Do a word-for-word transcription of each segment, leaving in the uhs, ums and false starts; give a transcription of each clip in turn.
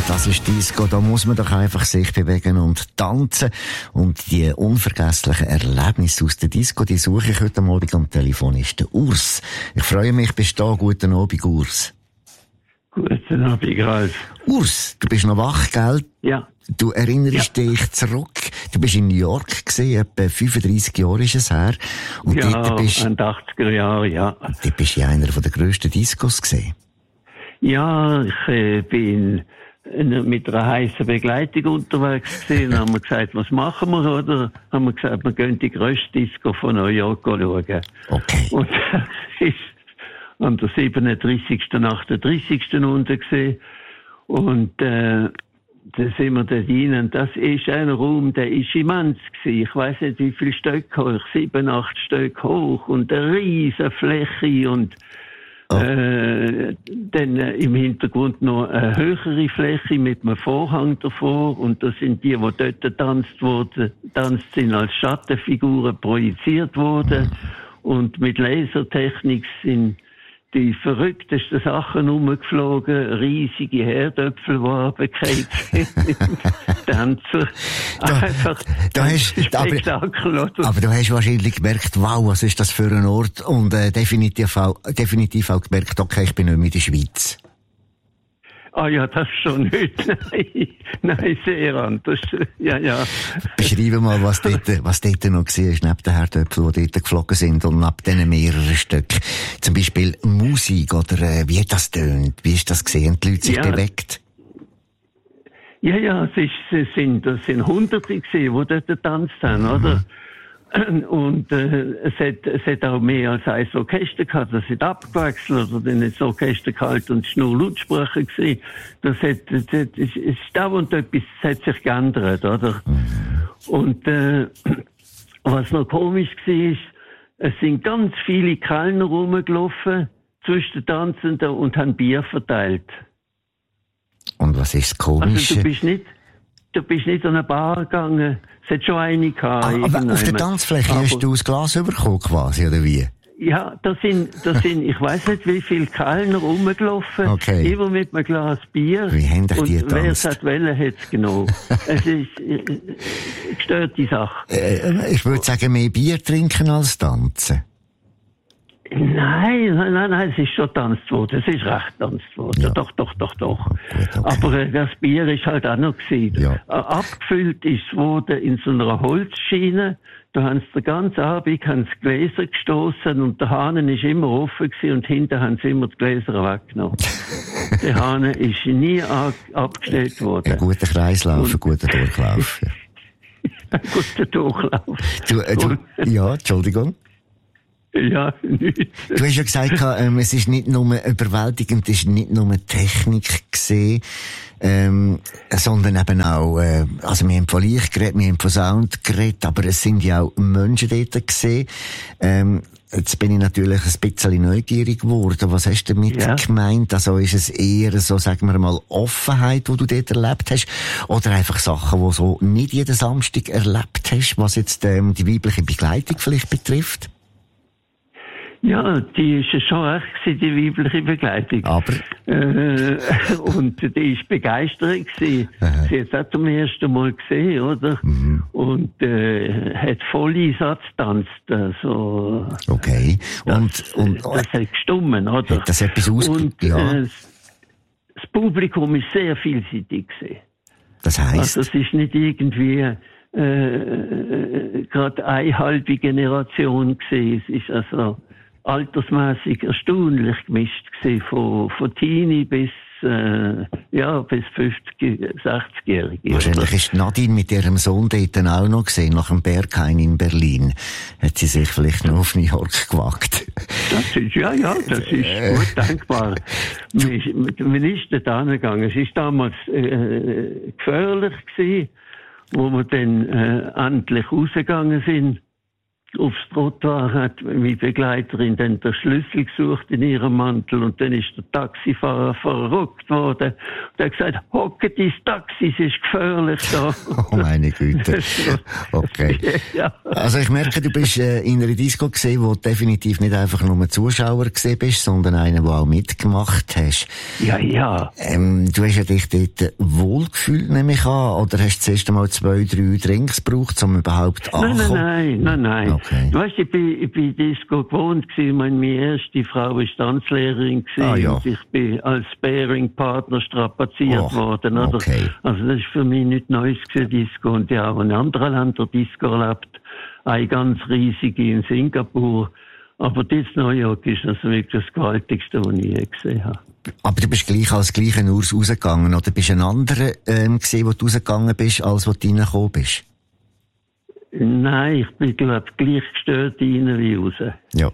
das ist Disco. Da muss man doch einfach sich bewegen und tanzen. Und die unvergesslichen Erlebnisse aus der Disco, die suche ich heute Abend am Telefon, ist der Urs. Ich freue mich, bist du da. Guten Abend, Urs. Guten Abend, Ralf. Urs, du bist noch wach, gell? Ja. Du erinnerst ja. dich zurück. Du bist in New York gesehen, etwa fünfunddreissig Jahre ist es her. Und ja, dort bist, in den achtziger Jahren, ja. Dort bist du in einer der grössten Discos gesehen. Ja, ich äh, bin mit einer heißen Begleitung unterwegs gewesen. Dann haben wir gesagt, was machen wir, oder? Haben wir gesagt, wir gehen die grösste Disco von New York schauen. Okay. Und das ist an der siebenunddreissigsten, achtunddreissigsten unten gesehen. Und, äh, da sind wir dort rein. Das ist ein Raum, der ist immens gewesen. Ich weiss nicht, wie viele Stöcke hoch, sieben, acht Stöcke hoch und eine riesige Fläche und, oh. äh, dann äh, im Hintergrund noch eine höhere Fläche mit einem Vorhang davor. Und das sind die, die dort getanzt wurden, tanzt sind als Schattenfiguren projiziert worden. Und mit Lasertechnik sind die verrücktesten Sachen rumgeflogen, riesige Herdöpfel, die runtergefallen sind, Tänzer. Da, Einfach da hast, Spektakel, aber, aber du hast wahrscheinlich gemerkt, wow, was ist das für ein Ort? Und äh, definitiv, auch, definitiv auch gemerkt, okay, ich bin nicht mehr in der Schweiz. Ah ja, das schon nicht. Nein, nein, sehr anders. Ja, ja. Beschreibe mal, was dort, was dort noch war, neben den Herdöpfeln, die dort geflogen sind und neben diesen mehreren Stücken. Zum Beispiel Musik oder äh, wie hat das tönt? Wie ist das gesehen? Die Leute sich ja. bewegt? Ja, ja, es, ist, es sind, das sind Hunderte gewesen, die dort getanzt haben, mhm. oder? Und äh, es, hat, es hat auch mehr als ein Orchester gehabt, das hat abgewechselt oder dann hat das Orchester gehalten und es war nur Lautsprecher gewesen. Das hat, das hat, es ist dauernd etwas, es hat sich geändert, oder? Und äh, was noch komisch war, ist, es sind ganz viele Kellner rumgelaufen zwischen den Tanzenden und haben Bier verteilt. Und was ist das Komische? Also du bist nicht, du bist nicht an eine Bar gegangen. Es hat schon eine gehabt. Ah, aber auf der Tanzfläche aber hast du das Glas bekommen quasi, oder wie? Ja, da sind, da sind, ich weiss nicht, wie viele Kellner rumgelaufen. Okay. Immer mit einem Glas Bier. Wie haben dich die getanzt? Und wer es getanzt? hat wollen, hat es genommen. Es ist äh, gestörte Sache. Äh, ich würde sagen, mehr Bier trinken als tanzen. Nein, nein, nein, nein, es ist schon getanzt worden. Es ist recht getanzt worden. Ja. Doch, doch, doch, doch. Gut, okay. Aber äh, das Bier ist halt auch noch gewesen. Ja. Äh, abgefüllt ist es worden in so einer Holzschiene. Da haben sie den ganzen Abend haben sie Gläser gestossen und der Hahn ist immer offen gewesen und hinten haben sie immer die Gläser weggenommen. Der Hahn ist nie ab- abgestellt worden. Ein guter Kreislauf, und ein guter Durchlauf. Ein guter Durchlauf. Du, äh, du, ja, Entschuldigung. Ja, nichts. Du hast ja gesagt, ähm, es ist nicht nur überwältigend, es ist nicht nur Technik gesehen, ähm, sondern eben auch, äh, also wir haben von Licht geredet, wir haben von Sound geredet, aber es sind ja auch Menschen dort gesehen. Ähm, jetzt bin ich natürlich ein bisschen neugierig geworden. Was hast du damit ja. gemeint? Also ist es eher so, sagen wir mal, Offenheit, die du dort erlebt hast? Oder einfach Sachen, die so nicht jeden Samstag erlebt hast, was jetzt ähm, die weibliche Begleitung vielleicht betrifft? Ja, die ist schon recht gewesen, die weibliche Begleitung. Aber? Äh, und die ist begeistert gewesen. Aha. Sie hat es auch zum ersten Mal gesehen, oder? Mhm. Und, äh, hat Volleinsatz getanzt, also. Okay. Und, das, und, das hat gestummen, oder? Hat das etwas aus... Und, ja. äh, das Publikum ist sehr vielseitig gewesen. Das heisst? Also, es ist nicht irgendwie, äh, gerade eine halbe Generation gewesen. Es ist also, altersmäßig erstaunlich gemischt gewesen, von, von Teenie bis, äh, ja, bis fünfzig, sechzigjährige. Wahrscheinlich ist Nadine mit ihrem Sohn dort auch noch gesehen, nach dem Berghain in Berlin. Hat sie sich vielleicht noch auf New York gewagt? Das ist, ja, ja, das ist gut denkbar. Man ist, man ist dort angegangen. Es ist damals, äh, gefährlich gewesen, wo wir dann, äh, endlich rausgegangen sind. aufs Trottoir hat meine Begleiterin dann den Schlüssel gesucht in ihrem Mantel und dann ist der Taxifahrer verrückt worden. Und er hat gesagt, hocket ins Taxi, es ist gefährlich da. Oh meine Güte. Okay. Ja. Also ich merke, du bist äh, in einer Disco gesehen, wo du definitiv nicht einfach nur Zuschauer gesehen bist, sondern einer, der auch mitgemacht hast. Ja, ja. Ähm, du hast ja dich dort wohlgefühlt, nehme ich an, oder hast du zuerst einmal zwei, drei Drinks gebraucht, um überhaupt anzukommen? Nein, nein, nein, nein. Okay. Du weißt, ich bin, ich bin Disco gewohnt gewesen. Meine, meine erste Frau war Tanzlehrerin gewesen. Ah, ja. Und ich bin als Sparing-Partner strapaziert Oh, worden, oder? okay. Also das ist für mich nicht Neues gewesen, Disco. Und ja, auch in anderen Ländern Disco erlebt. Eine ganz riesige in Singapur. Aber das New York ist also wirklich das Gewaltigste, was ich je gesehen habe. Aber du bist gleich als gleichen Urs rausgegangen, oder bist du ein anderer ähm, gesehen, wo du rausgegangen bist, als wo du reingekommen bist? Nein, ich bin, glaube ich, gleich gestört rein wie raus. Ja.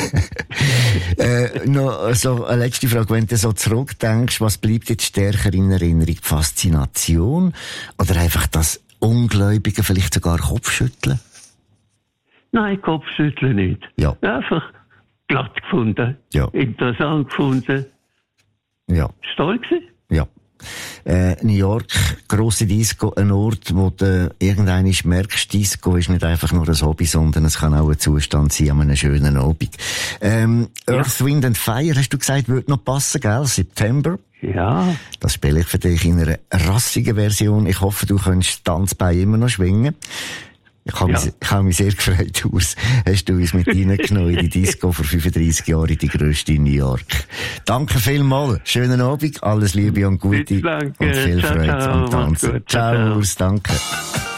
äh, noch so eine letzte Frage. Wenn du so zurückdenkst, was bleibt jetzt stärker in Erinnerung? Die Faszination? Oder einfach das Ungläubige, vielleicht sogar Kopfschütteln? Nein, Kopfschütteln nicht. Ja. Einfach glatt gefunden. Ja. Interessant gefunden. Ja. Ist toll gewesen. Ja. Äh, New York, grosse Disco, ein Ort, wo du irgendwann merkst, Disco ist nicht einfach nur ein Hobby, sondern es kann auch ein Zustand sein an einem schönen Abend. Ähm, ja. Earth, Wind and Fire, hast du gesagt, würde noch passen, gell? September. Ja. Das spiele ich für dich in einer rassigen Version. Ich hoffe, du kannst das Tanzbein immer noch schwingen. Ich habe, ja. mich, ich habe mich sehr gefreut, Urs. Hast du uns mit reingenommen in die Disco vor fünfunddreissig Jahren, in die grösste in New York. Danke vielmals. Schönen Abend, alles Liebe und Gute. Danke. Und viel Ciao, Freude ciao, am Tanzen. gut, ciao, ciao, Urs, danke.